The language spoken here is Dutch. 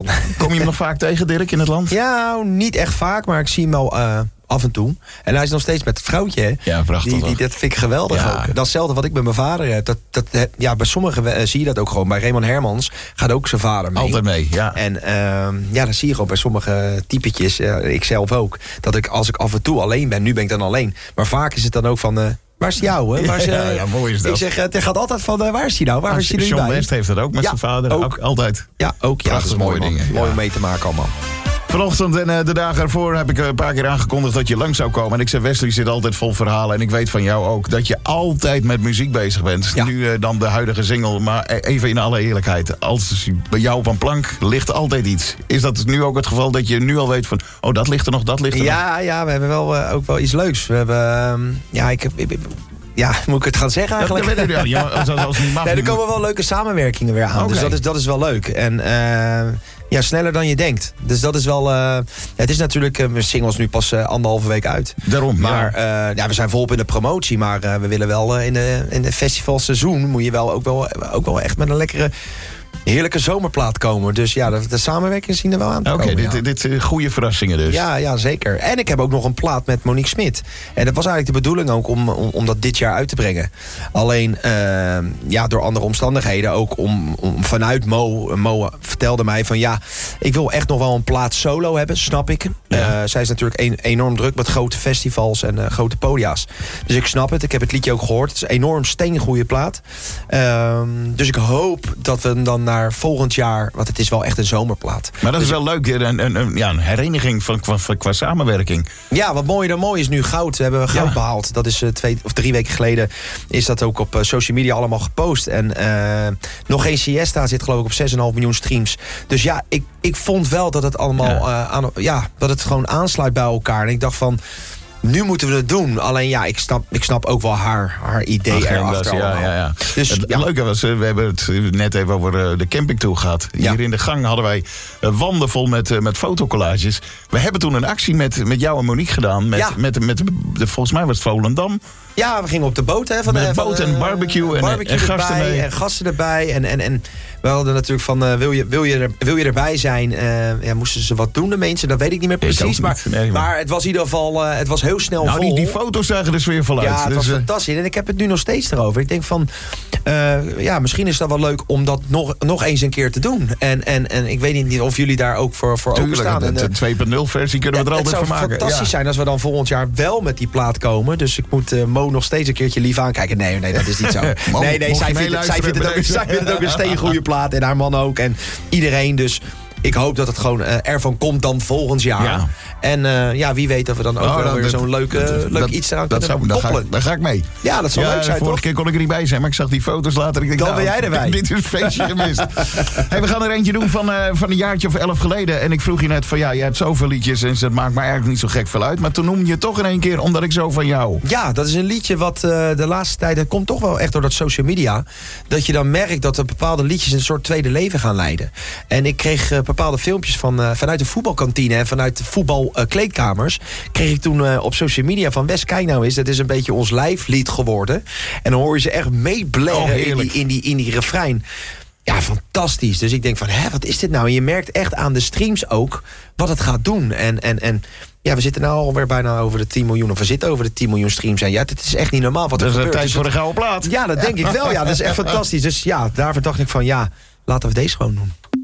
Kom je hem nog vaak tegen, Dirk, in het land? Ja, niet echt vaak, maar ik zie hem wel af en toe. En hij is nog steeds met het vrouwtje, hè? Ja, prachtig. Dat vind ik geweldig ook. Dat is hetzelfde wat ik met mijn vader heb. Bij sommigen zie je dat ook gewoon. Bij Raymond Hermans gaat ook zijn vader mee. Altijd mee, ja. En dat zie je gewoon bij sommige typetjes. Ik zelf ook. Dat als ik af en toe alleen ben, nu ben ik dan alleen. Maar vaak is het dan ook van... waar is die ouwe? Ja, mooi is dat. Ik zeg, het gaat altijd van, waar is die nou? Waar is die nu bij? John West heeft dat ook met zijn vader. Ook altijd. Ja, ook. Ja, dat is mooie dingen. Mooi om mee te maken allemaal. Vanochtend en de dagen ervoor heb ik een paar keer aangekondigd dat je langs zou komen. En ik zei, Wesley zit altijd vol verhalen. En ik weet van jou ook dat je altijd met muziek bezig bent. Ja. Nu dan de huidige single. Maar even in alle eerlijkheid. Als bij jou op een plank ligt altijd iets. Is dat nu ook het geval dat je nu al weet van... oh, dat ligt er nog, dat ligt er nog? Ja, we hebben wel ook wel iets leuks. We hebben... moet ik het gaan zeggen eigenlijk? Dat weet ik niet. Als niet mag, er komen wel leuke samenwerkingen weer aan. Okay. Dus dat is wel leuk. En sneller dan je denkt. Dus dat is wel... het is natuurlijk... mijn singles nu pas 1,5 week uit. Daarom, maar we zijn volop in de promotie. Maar we willen wel in de festivalseizoen... moet je wel ook wel echt met een lekkere... heerlijke zomerplaat komen. Dus ja, de samenwerking zien er wel aan te komen. Oké, dit goede verrassingen dus. Ja, zeker. En ik heb ook nog een plaat met Monique Smit. En dat was eigenlijk de bedoeling ook om dat dit jaar uit te brengen. Alleen, door andere omstandigheden ook om vanuit Mo vertelde mij van ik wil echt nog wel een plaat solo hebben, snap ik. Ja. Zij is natuurlijk enorm druk met grote festivals en grote podia's. Dus ik snap het. Ik heb het liedje ook gehoord. Het is een enorm steengoede plaat. Dus ik hoop dat we dan naar volgend jaar... want het is wel echt een zomerplaat. Maar dat is wel leuk, een hereniging qua samenwerking. Ja, wat mooi is nu goud. We hebben goud behaald. Dat is 2 of 3 weken geleden... is dat ook op social media allemaal gepost. En Nog Geen Siesta zit geloof ik op 6,5 miljoen streams. Dus ja, ik vond wel dat het allemaal... dat het gewoon aansluit bij elkaar. En ik dacht van... nu moeten we het doen. Alleen ik snap ook wel haar idee erachter. Ja. Dus, het leuke was, we hebben het net even over de campingtour gehad. Hier in de gang hadden wij wanden vol met fotocollages. We hebben toen een actie met jou en Monique gedaan. Volgens mij was het Volendam. Ja, we gingen op de boot. Hè, met boot en barbecue en gasten erbij. En gasten erbij. En we hadden natuurlijk van, wil je erbij zijn? Moesten ze wat doen, de mensen? Dat weet ik niet meer precies. Maar het was in ieder geval, het was heel snel vol. Die foto's zagen er weer vol uit. Ja, het was fantastisch. En ik heb het nu nog steeds erover. Ik denk van, misschien is dat wel leuk om dat nog eens een keer te doen. En ik weet niet of jullie daar ook voor openstaan. De 2.0 versie kunnen we er altijd van maken. Het zou fantastisch zijn als we dan volgend jaar wel met die plaat komen. Dus ik moet Mo nog steeds een keertje lief aankijken. Nee, dat is niet zo. Zij vindt het ook een steengoede plaat. En haar man ook. En iedereen. Dus ik hoop dat het gewoon ervan komt dan volgend jaar. Ja. En wie weet dat we dan ook weer zo'n leuk iets eraan kunnen koppelen. Daar ga ik mee. Ja, dat zou leuk zijn, vorige keer kon ik er niet bij zijn, maar ik zag die foto's later. Ik denk, dan ben jij erbij. Dit is een feestje gemist. We gaan er eentje doen van een jaartje of 11 geleden. En ik vroeg je net van, je hebt zoveel liedjes en het maakt me eigenlijk niet zo gek veel uit. Maar toen noemde je toch in één keer Omdat ik zo van jou. Ja, dat is een liedje wat de laatste tijd, dat komt toch wel echt door dat social media, dat je dan merkt dat er bepaalde liedjes een soort tweede leven gaan leiden. En ik kreeg bepaalde filmpjes vanuit de voetbalkantine en vanuit de voetbalkleedkamers kreeg ik toen op social media van Wes, kijk nou eens, dat is een beetje ons lijflied geworden. En dan hoor je ze echt meeblaren in die refrein. Ja, fantastisch. Dus ik denk van, wat is dit nou? En je merkt echt aan de streams ook wat het gaat doen. En we zitten nou alweer bijna over de 10 miljoen. Of we zitten over de 10 miljoen streams. En het is echt niet normaal wat er gebeurt. Dat is tijd voor de gouden plaat. Ja, dat denk ik wel. Ja, dat is echt fantastisch. Dus daarvoor dacht ik van, laten we deze gewoon doen.